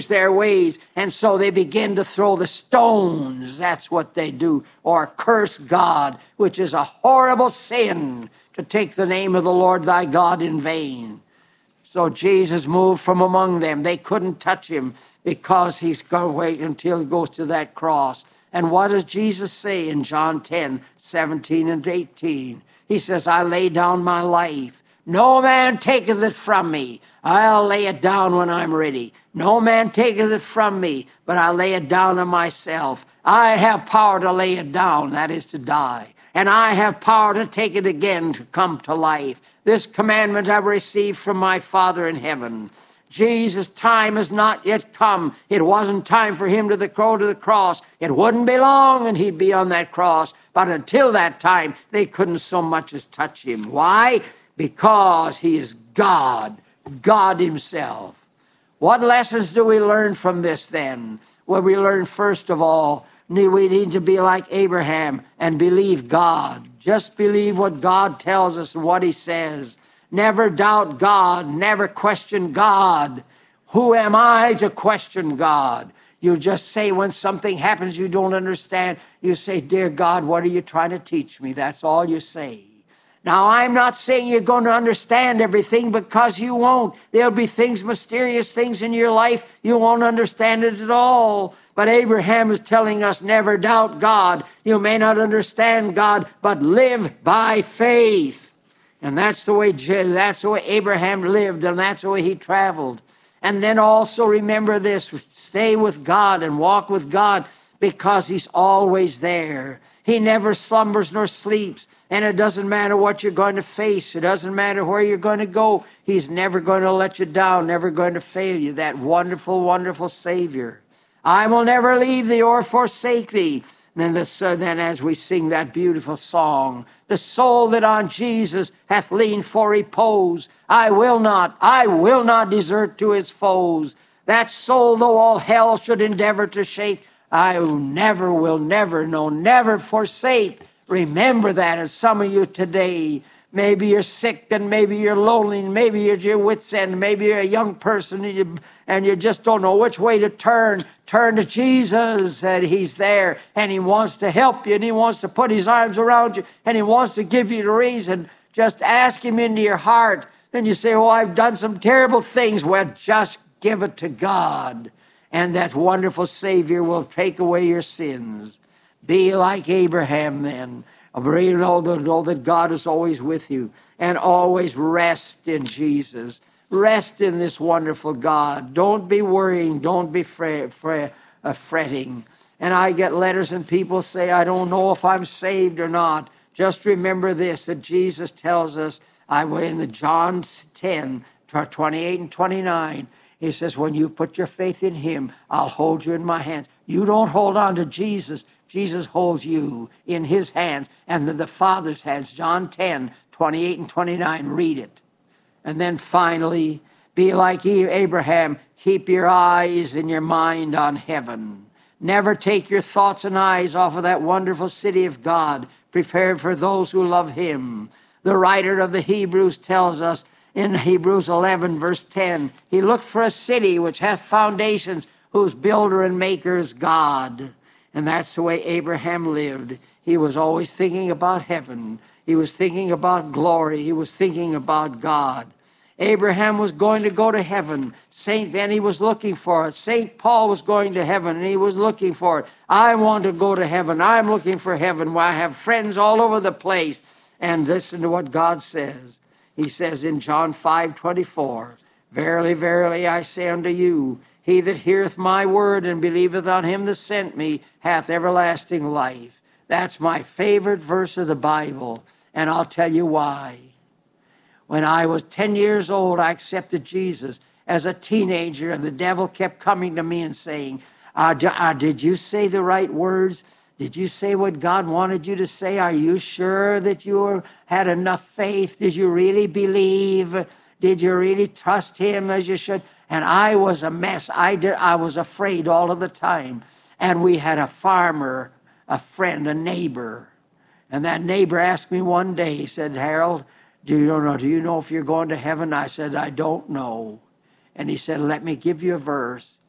their ways, and so they begin to throw the stones. That's what they do, or curse God, which is a horrible sin, to take the name of the Lord thy God in vain. So Jesus moved from among them. They couldn't touch him because he's going to wait until he goes to that cross. And what does Jesus say in John 10:17 and 18? He says, I lay down my life. No man taketh it from me. I'll lay it down when I'm ready. No man taketh it from me, but I lay it down to myself. I have power to lay it down, that is to die. And I have power to take it again to come to life. This commandment I've received from my Father in heaven. Jesus' time has not yet come. It wasn't time for him to go to the cross. It wouldn't be long and he'd be on that cross. But until that time, they couldn't so much as touch him. Why? Because he is God, God himself. What lessons do we learn from this then? Well, we learn first of all, we need to be like Abraham and believe God. Just believe what God tells us and what he says. Never doubt God. Never question God. Who am I to question God? You just say when something happens you don't understand, you say, dear God, what are you trying to teach me? That's all you say. Now, I'm not saying you're going to understand everything, because you won't. There'll be things, mysterious things in your life, you won't understand it at all. But Abraham is telling us, never doubt God. You may not understand God, but live by faith. And that's the way Abraham lived, and that's the way he traveled. And then also remember this, stay with God and walk with God, because he's always there. He never slumbers nor sleeps. And it doesn't matter what you're going to face. It doesn't matter where you're going to go. He's never going to let you down, never going to fail you. That wonderful, wonderful Savior. I will never leave thee or forsake thee. Then as we sing that beautiful song, the soul that on Jesus hath leaned for repose, I will not desert to his foes. That soul, though all hell should endeavor to shake, I never will never forsake. Remember that. And some of you today, maybe you're sick and maybe you're lonely and maybe you're at your wit's end. Maybe you're a young person and you just don't know which way to turn. Turn to Jesus, and he's there, and he wants to help you, and he wants to put his arms around you, and he wants to give you the reason. Just ask him into your heart. Then you say, oh, I've done some terrible things. Well, just give it to God, and that wonderful Savior will take away your sins. Be like Abraham then. Know that God is always with you, and always rest in Jesus. Rest in this wonderful God. Don't be worrying. Don't be fretting. And I get letters and people say, I don't know if I'm saved or not. Just remember this, that Jesus tells us, in the John 10, 28 and 29, he says, when you put your faith in him, I'll hold you in my hands. You don't hold on to Jesus. Jesus holds you in his hands and the Father's hands. John 10, 28 and 29, read it. And then finally, be like Abraham. Keep your eyes and your mind on heaven. Never take your thoughts and eyes off of that wonderful city of God, prepared for those who love him. The writer of the Hebrews tells us in Hebrews 11, verse 10, he looked for a city which hath foundations, whose builder and maker is God. And that's the way Abraham lived. He was always thinking about heaven. He was thinking about glory. He was thinking about God. Abraham was going to go to heaven. And he was looking for it. St. Paul was going to heaven, and he was looking for it. I want to go to heaven. I'm looking for heaven. Well, I have friends all over the place. And listen to what God says. He says in John 5:24, verily, verily, I say unto you, he that heareth my word and believeth on him that sent me hath everlasting life. That's my favorite verse of the Bible, and I'll tell you why. When I was 10 years old, I accepted Jesus as a teenager, and the devil kept coming to me and saying, did you say the right words? Did you say what God wanted you to say? Are you sure that you had enough faith? Did you really believe? Did you really trust him as you should? And I was a mess. I was afraid all of the time. And we had a farmer, a friend, a neighbor. And that neighbor asked me one day, he said, Harold, do you know if you're going to heaven? I said, I don't know. And he said, let me give you a verse.